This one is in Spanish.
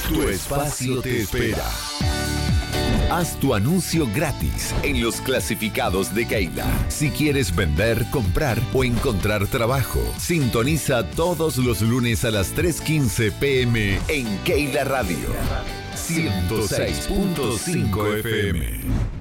Tu espacio te espera. Haz tu anuncio gratis en los clasificados de Keila. Si quieres vender, comprar o encontrar trabajo, sintoniza todos los lunes a las 3:15 p.m. en Keila Radio 106.5 FM.